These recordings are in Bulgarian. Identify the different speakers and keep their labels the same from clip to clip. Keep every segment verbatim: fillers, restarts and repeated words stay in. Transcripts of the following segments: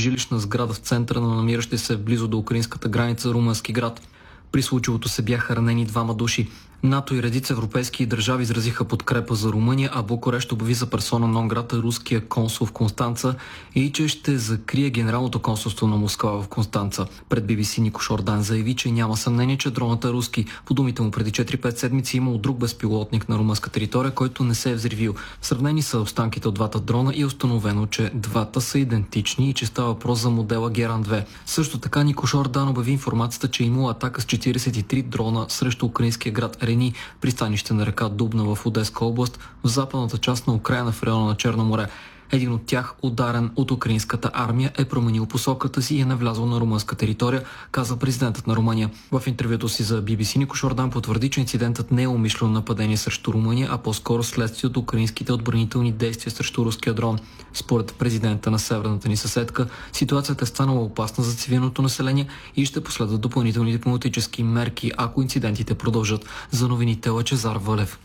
Speaker 1: жилищна сграда в центъра на намиращи се близо до украинската граница румънски град. При случилото се бяха ранени двама души. НАТО и редица европейски държави изразиха подкрепа за Румъния, а Букурещ обяви за персона нон грата руския консул в Констанца и че ще закрие генералното консулство на Москва в Констанца. Пред Би Би Си Нико Шордан заяви, че няма съмнение, че дронът е руски. По думите му, преди четири-пет седмици имал друг безпилотник на румънска територия, който не се е взривил. Сравнени са останките от двата дрона и е установено, че двата са идентични и че става въпрос за модела Геран две. Също така Нико Шордан обяви информацията, че е имала атака с четиридесет и три дрона срещу украинския град Рени, пристанище на река Дубна в Одеска област, в западната част на Украйна в района на Черно море. Един от тях, ударен от украинската армия, е променил посоката си и е навлязъл на румънска територия, каза президентът на Румъния. В интервюто си за Би Би Си Нико Шордан потвърди, че инцидентът не е умишлено нападение срещу Румъния, а по-скоро следствие от украинските отбранителни действия срещу руския дрон. Според президента на северната ни съседка, ситуацията е станала опасна за цивилното население и ще последват допълнителни дипломатически мерки, ако инцидентите продължат. За новините Лъчезар Вълев.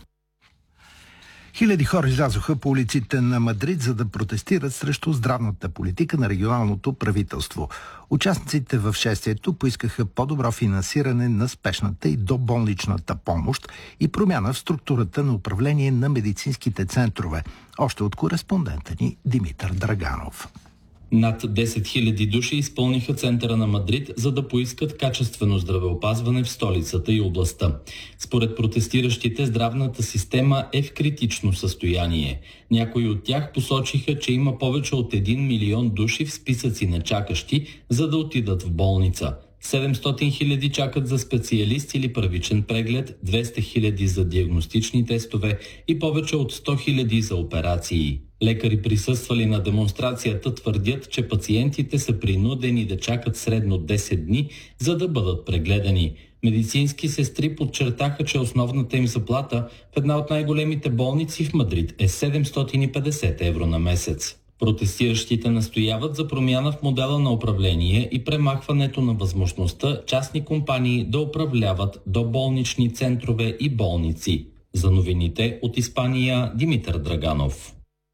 Speaker 2: Хиляди хора излязоха по улиците на Мадрид, за да протестират срещу здравната политика на регионалното правителство. Участниците в шествието поискаха по-добро финансиране на спешната и доболничната помощ и промяна в структурата на управление на медицинските центрове. Още от кореспондента ни Димитър Драганов.
Speaker 3: Над десет хиляди души изпълниха центъра на Мадрид, за да поискат качествено здравеопазване в столицата и областта. Според протестиращите, здравната система е в критично състояние. Някои от тях посочиха, че има повече от един милион души в списъци на чакащи, за да отидат в болница. седемстотин хиляди чакат за специалист или първичен преглед, двеста хиляди за диагностични тестове и повече от сто хиляди за операции. Лекари, присъствали на демонстрацията, твърдят, че пациентите са принудени да чакат средно десет дни, за да бъдат прегледани. Медицински сестри подчертаха, че основната им заплата в една от най-големите болници в Мадрид е седемстотин и петдесет евро на месец. Протестиращите настояват за промяна в модела на управление и премахването на възможността частни компании да управляват доболнични центрове и болници. За новините от Испания, Димитър Драганов.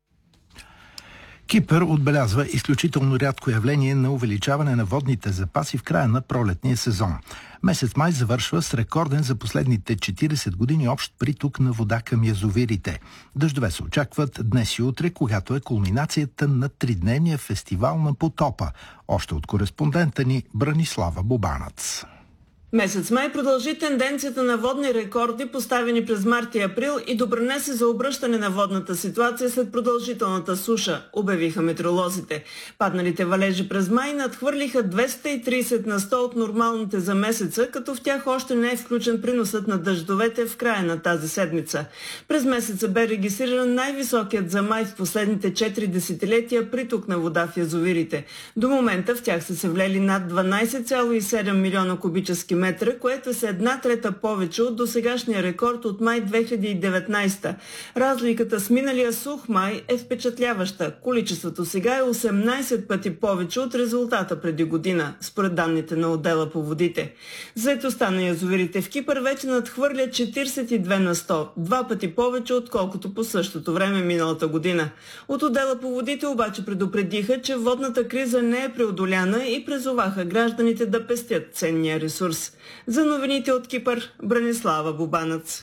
Speaker 2: Кипър отбелязва изключително рядко явление на увеличаване на водните запаси в края на пролетния сезон. Месец май завършва с рекорден за последните четиридесет години общ приток на вода към язовирите. Дъждове се очакват днес и утре, когато е кулминацията на тридневния фестивал на потопа. Още от кореспондента ни Бранислава Бобанац.
Speaker 4: Месец май продължи тенденцията на водни рекорди, поставени през март и април, и допринесе за обръщане на водната ситуация след продължителната суша, обявиха метеоролозите. Падналите валежи през май надхвърлиха двеста и тридесет на сто от нормалните за месеца, като в тях още не е включен приносът на дъждовете в края на тази седмица. През месеца бе регистриран най-високият за май в последните четири десетилетия приток на вода в язовирите. До момента в тях са се влели над дванадесет цяло и седем милиона кубически метра, което е с една трета повече от досегашния рекорд от май две хиляди и деветнадесета. Разликата с миналия сух май е впечатляваща. Количеството сега е осемнадесет пъти повече от резултата преди година, според данните на отдела по водите. Заетостта на язовирите в Кипър вече надхвърля четиридесет и две на сто, два пъти повече отколкото по същото време миналата година. От отдела по водите обаче предупредиха, че водната криза не е преодоляна и призоваха гражданите да пестят ценния ресурс. За новините от Кипър, Бранислава Бобанац.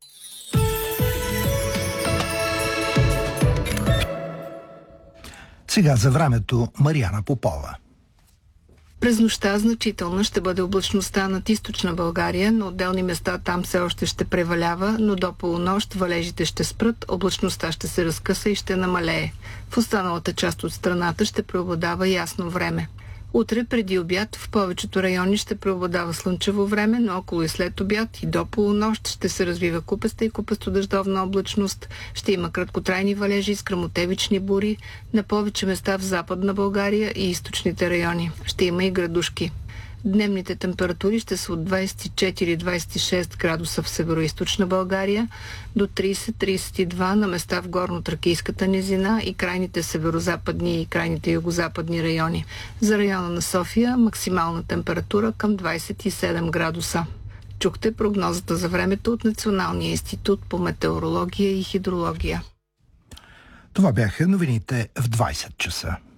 Speaker 2: Сега за времето Мариана Попова.
Speaker 5: През нощта значителна ще бъде облачността над източна България. На отделни места там все още ще превалява, но до полунощ валежите ще спрат, облачността ще се разкъса и ще намалее. В останалата част от страната ще преобладава ясно време. Утре преди обяд в повечето райони ще преобладава слънчево време, но около и след обяд и до полунощ ще се развива купеста и купесто-дъждовна облачност. Ще има краткотрайни валежи с гръмотевични бури на повече места в Западна България и източните райони. Ще има и градушки. Дневните температури ще са от двадесет и четири до двадесет и шест градуса в североизточна България, до тридесет до тридесет и два на места в горно-тракийската низина и крайните северозападни и крайните югозападни райони. За района на София максимална температура към двадесет и седем градуса. Чухте прогнозата за времето от Националния институт по метеорология и хидрология.
Speaker 2: Това бяха новините в двадесет часа.